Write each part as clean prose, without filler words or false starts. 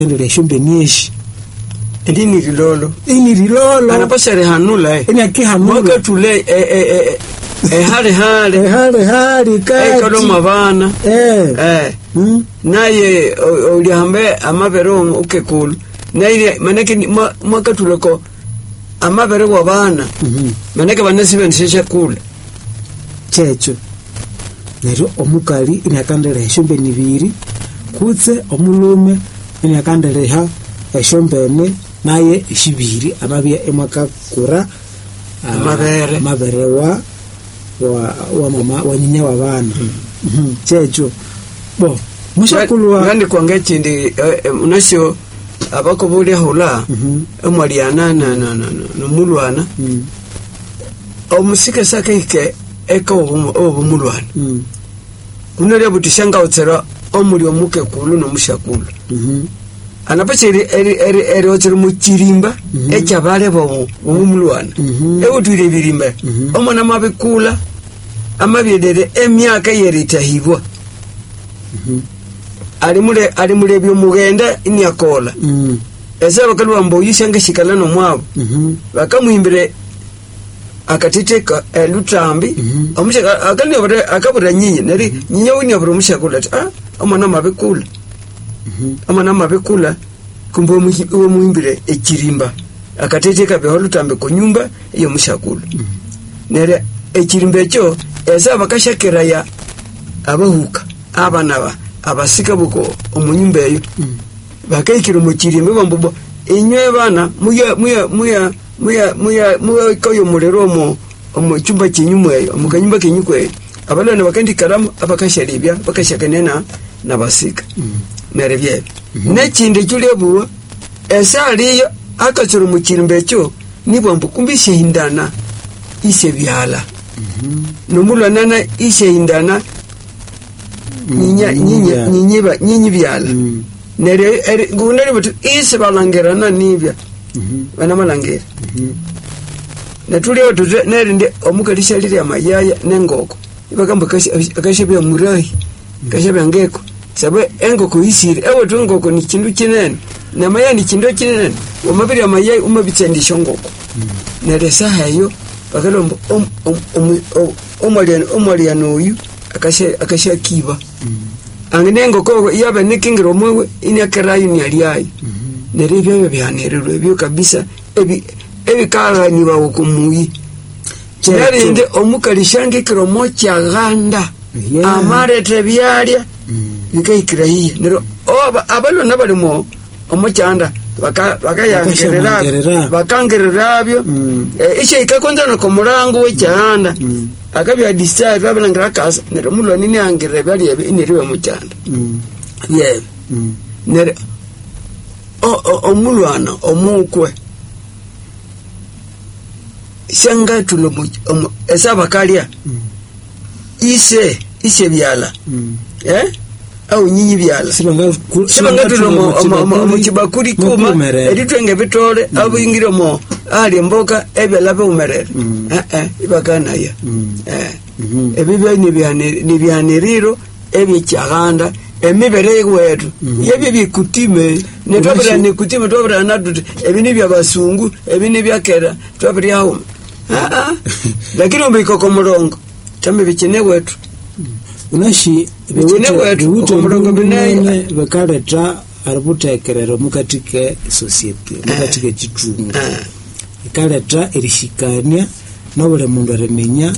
ndele shumbe nieshi Ini rilolo anapasha rehanula ini akihanula mwaka tule hali kati kalo mabana naye ulihambe amabero ukekulu naye manake mwaka tuleko amabero wabana manake banasibe nisesha kula checho nero omukali inakandele shumbe nibiri kutse omulume inakandele eshombene naye ishibiri amabye emwaka kura amabere wa mama wa nyinya wa bana checho bo mushakulwa ngandi kwange chindi unasyo abako buli hula emwaliana no mulwana omusika sakeke eka obumulwana kunere butishanga otsera omuli omuke kulu no mushakulu anapachiri eri otsera muchirimba echabale bo umulwana ewutwire birimba omwana mabikula amabyedere emyaka yeritahibwa ali mule byo mugenda inyakola ese bakalwa mbo yishanga shikala no mwabo bakamuhimbire akatiteka lutambi omushaka akali akabura nyinyi nari nyinyi wini abura mushakula omwana mabikula kumbo muhimbire ekirimba akatiteka byo lutambi ku nyumba iyo mushakula nere ekirimba cyo eza bakashakira ya abahuka abana abasika buko omunyumba eyo bakayikira mu kirimba bambubo inywe bana muya koyo mulero omo chumba kinyumwe eyo omukanyumba kinyukwe abalana bakandi karamu abakasharibya bakashakanena nabasika narebye nekindi kyulebuwa esaliyo akatsuru mu kirimba cyo nibambu kumbishe hindana ise byala numulana ise hindana nyinyi byala nere ngunere butu ise balangerana nibya bana malangera natuli otuze nere ndi omukalisha lili amayaya nengoko ibakamba akashebya murahi kashebya ngeko sabe engoko isire ewe tungoko ni kindu kinene na maya ni kindu kinene omabiri amayaya umabitsendisha ngoko nere sahayo bakalombo omwaliano uyu akasha kiba angenengo ko yabe nikingiro mwewe inyakerayo ni aliai nerebyo byanerero ebyo kabisa ebi kala ni bawo kumuyi cyarinde omukalishange kiromo cyaganda amare trebialia bikayikira hiye nero abalo nabalimo omucyanda bakangererabyo ishe ikakonza no komurango wecyanda akabya disai babalangara kasa nero mulo nini angere bali ineriwe mucyanda yebe nero omulwana omukwe shanga tulo esaba kalia ise byala au nyinyi byala sibanga tulo mu kibakuri kuma editwenge bitole abo ingiro ali mboka ebyala be umerere ibakana ya ebibya ni byaniriro ebyekyaganda emibere yewetu yebi bikutime netwabira nikutime twabira naduti ebini bya basungu ebini byakera twabira aho lakini mbiko komurongo tambe bikene wetu unashi umurongo binene bakaleta arabutekerero mukatike society mukatike kitungu ikaleta erishikania nobule mundu aremenya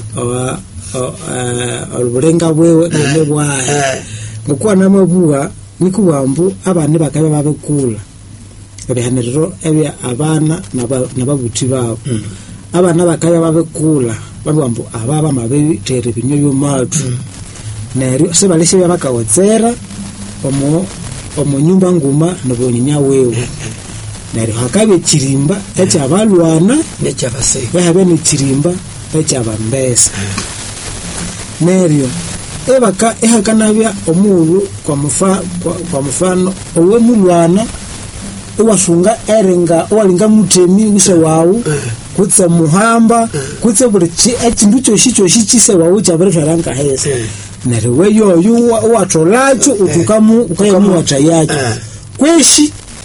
oburenga bwewe nebwa ngokwa namabuwa nikubambu abane bakabe babekula ebihaniriro ebya abana nababuti bawo abana bakabe babekula babambu ababa mabebi tere binyo byomatu nero sebaleshe byabakawotsera omo nyumba nguma nobonyinya wewe nero hakabe kirimba ekyabalwana nekyabaseka bahabe ne kirimba ekyabambesa nero ebaka ehakanabya omulu kwa mfano owe mulwana ewasunga erenga owalinga mutemi use wawu kutse muhamba kutse buri ekindu kyoshi kise wawu kyaberetharanga hese nere weyo watolacho utukamu ukayamu wachayacho kweshi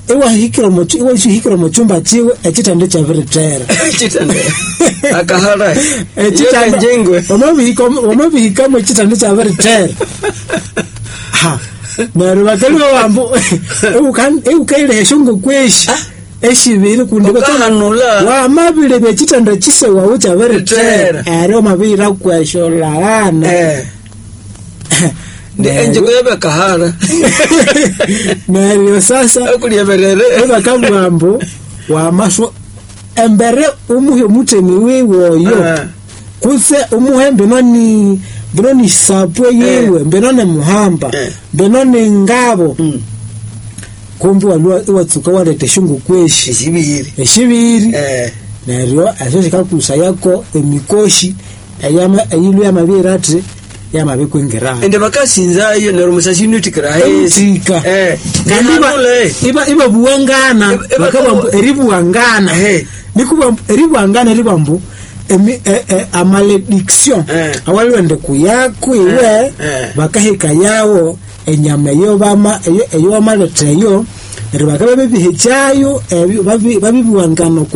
ewa hikira mochumba chiwe echitande cha veretera chitande akahara echitande jengwe omabihika mo chitande cha veretera ha naro bakali wambo eukaile shongo kweshi eshibiri kundika kanula wa mabile bechitande chise wa ucha veretera aro mabira kwesholana enje kwebe kahara nero sasa akuliyeberere eba kamwambo wa masho embere umuhe mutemi wewoyo kuse umuhe benoni sapwe yewe benone muhamba benone ngabo kumbi watsuka walete shungu kweshi eshibiri nero ashoshika kusa yako emikoshi ayilu ya mabirati ya mabiko ngera ende bakasinza iyo nero musashinu tikirahe iba buwangana bakaba eribuwangana nikuba eribuwangana ribambu a malediction awalwende kuyako iwe bakaheka yawo enyama yo bama eyo amaleteyo nero bakaba bibihechayo babibuwangana